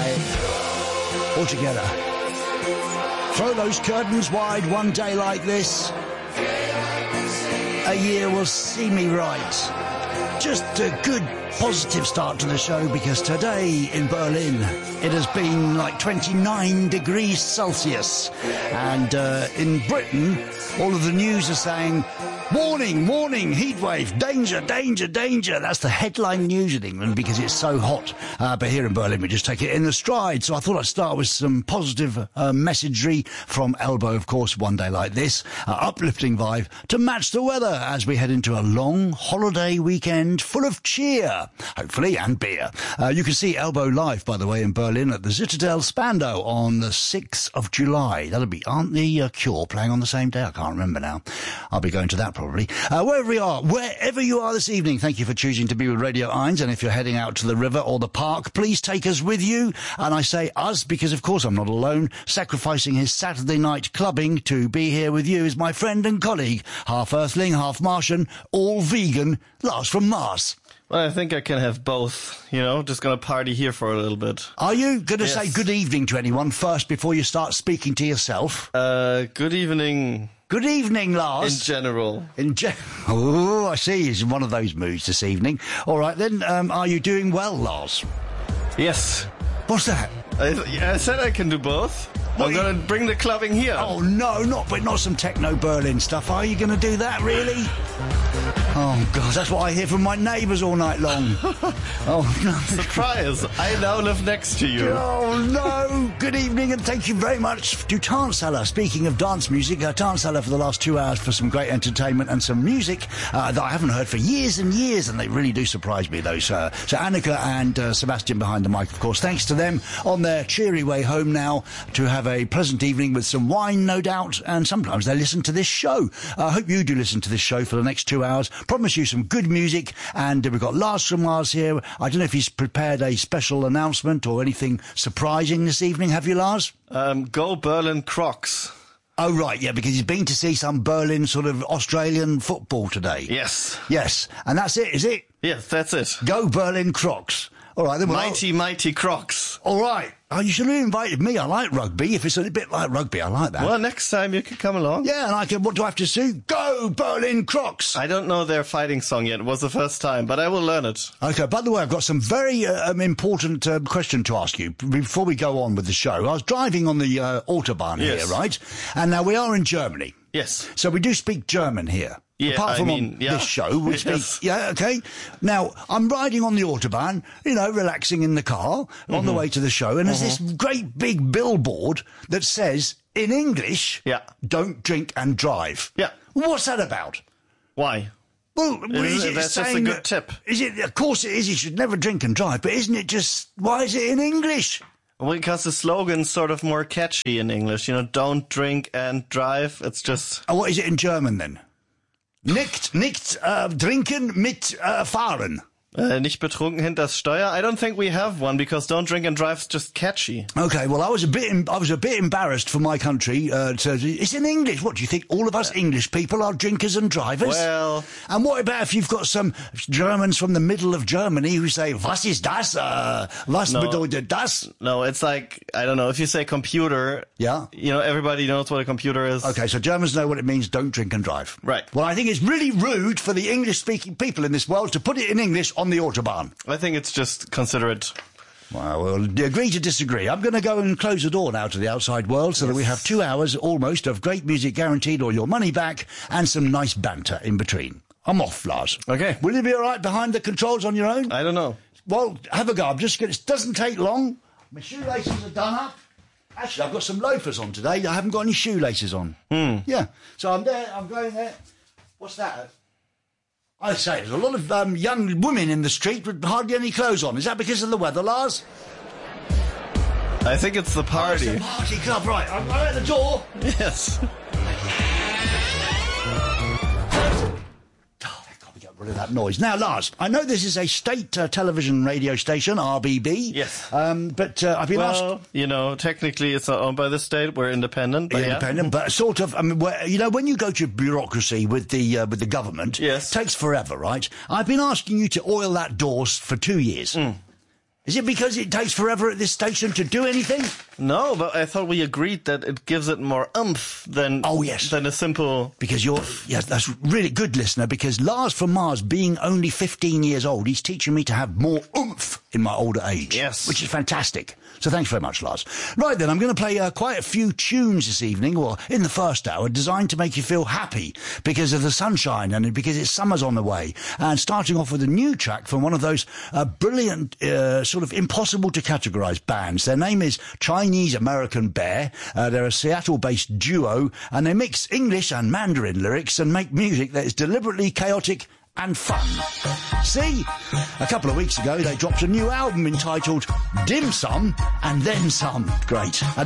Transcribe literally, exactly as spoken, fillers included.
right. All together. Throw those curtains wide one day like this. A year will see me right. Just a good, positive start to the show, because today in Berlin it has been like twenty-nine degrees Celsius. And uh, in Britain, all of the news are saying, warning, warning, heatwave, danger, danger, danger. That's the headline news in England because it's so hot. Uh, but here in Berlin, we just take it in the stride. So I thought I'd start with some positive uh, messagery from Elbow, of course, one day like this. Uh, uplifting vibe to match the weather as we head into a long holiday weekend full of cheer, hopefully, and beer. Uh, you can see Elbow live, by the way, in Berlin at the Citadel Spandau on the sixth of July. That'll be Aren't the uh, Cure playing on the same day? I can't remember now. I'll be going to that probably. Uh, wherever we are, wherever you are this evening, thank you for choosing to be with Radio Eins. And if you're heading out to the river or the park, please take us with you. And I say us because, of course, I'm not alone. Sacrificing his Saturday night clubbing to be here with you is my friend and colleague, half Earthling, half Martian, all vegan, Lars from Mars. Well, I think I can have both, you know, just gonna party here for a little bit. Are you gonna Yes. say good evening to anyone first before you start speaking to yourself? Uh, good evening. Good evening, Lars. In general. In ge- oh, I see. He's in one of those moods this evening. All right, then. Um, are you doing well, Lars? Yes. What's that? I, yeah, I said I can do both. What I'm you- gonna bring the clubbing here. Oh no, not but not some techno Berlin stuff. Are you going to do that, really? Oh God, that's what I hear from my neighbours all night long. Oh no. Surprise! I now live next to you. Oh no! Good evening and thank you very much to Tarnseller. Speaking of dance music, uh, Tarnseller for the last two hours for some great entertainment and some music uh, that I haven't heard for years and years, and they really do surprise me, those. Uh, so Annika and uh, Sebastian behind the mic, of course. Thanks to them on their cheery way home now to have a pleasant evening with some wine, no doubt, and sometimes they listen to this show. I uh, hope you do listen to this show for the next two hours. Promise you some good music, and uh, we've got Lars from Mars here. I don't know if he's prepared a special announcement or anything surprising this evening. Have you, Lars? Um, go Berlin Crocs. Oh, right, yeah, because he's been to see some Berlin sort of Australian football today. Yes. Yes, and that's it, is it? Yes, that's it. Go Berlin Crocs. All right, then. Well, Mighty, mighty Crocs. all right. Oh, you should have invited me. I like rugby. If it's a bit like rugby, I like that. Well, next time you can come along. Yeah, and I can. What do I have to do? Go Berlin Crocs. I don't know their fighting song yet. It was the first time, but I will learn it. Okay. By the way, I've got some very uh, um, important uh, question to ask you before we go on with the show. I was driving on the uh, autobahn Yes. here, right? And now we are in Germany, Yes. so we do speak German here. Yeah, Apart I from mean, on yeah. this show, we Yes. speak. Yeah, okay. Now I'm riding on the autobahn, you know, relaxing in the car on Mm-hmm. the way to the show, and there's this great big billboard that says in English, Yeah. "Don't drink and drive." Yeah. What's that about? Why? Well, well, is it- it that's just a saying good that- tip. Is it? Of course it is. You should never drink and drive. But isn't it just? Why is it in English? Well, because the slogan's sort of more catchy in English. You know, don't drink and drive. It's just... Oh, what is it in German then? Nicht, nicht uh, trinken mit uh, fahren. Uh, nicht betrunken hinters Steuer. I don't think we have one because don't drink and drive's just catchy. Okay, well, I was a bit, em- I was a bit embarrassed for my country. Uh, to, it's in English. What do you think? All of us English people are drinkers and drivers. Well- and what about if you've got some Germans from the middle of Germany who say, "Was ist das? Uh, was No. bedeutet das?" No, it's like, I don't know, if you say computer, Yeah. you know, everybody knows what a computer is. Okay, so Germans know what it means, don't drink and drive. Right. Well, I think it's really rude for the English-speaking people in this world to put it in English on the Autobahn. I think it's just considerate. Well, we'll agree to disagree. I'm going to go and close the door now to the outside world so that we have two hours almost of great music guaranteed or your money back and some nice banter in between. I'm off, Lars. Okay. Will you be all right behind the controls on your own? I don't know. Well, have a go. I'm just going to... It doesn't take long. My shoelaces are done up. Actually, I've got some loafers on today. I haven't got any shoelaces on. Hmm. Yeah. So I'm there. I'm going there. What's that? I say, there's a lot of um, young women in the street with hardly any clothes on. Is that because of the weather, Lars? I think it's the party. Oh, it's a party club, right. I'm, I'm at the door. Yes. Oh, thank God we got rid of that noise. Now, Lars, I know this is a state uh, television radio station, R B B. Yes. Um, but uh, I've been Well, asked... you know, technically it's not owned by the state. We're independent. But Independent, but sort of. I mean, where, you know, when you go to bureaucracy with the uh, with the government, Yes. it takes forever, right? I've been asking you to oil that door for two years. Mm. Is it because it takes forever at this station to do anything? No, but I thought we agreed that it gives it more oomph than oh yes than a simple. Because you're yes, that's really good, listener. Because Lars from Mars, being only fifteen years old, he's teaching me to have more oomph in my older age. Yes, which is fantastic. So thanks very much, Lars. Right then, I'm going to play uh, quite a few tunes this evening, or in the first hour, designed to make you feel happy because of the sunshine and because it's summer's on the way. And starting off with a new track from one of those uh, brilliant, uh, sort of impossible to categorise bands. Their name is Chinese American Bear. Uh, they're a Seattle-based duo, and they mix English and Mandarin lyrics and make music that is deliberately chaotic and fun. See? A couple of weeks ago, they dropped a new album entitled Dim Sum and Then Some. Great.